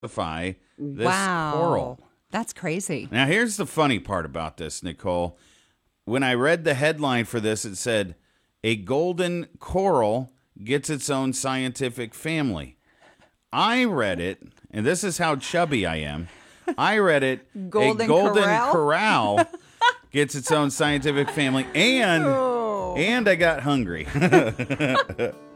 classify this Wow. coral. That's crazy. Now, here's the funny part about this, Nicole. When I read the headline for this, it said, "A golden coral gets its own scientific family." I read it, and this is how chubby I am. I read it, Golden a golden corral? corral gets its own scientific family, and I got hungry.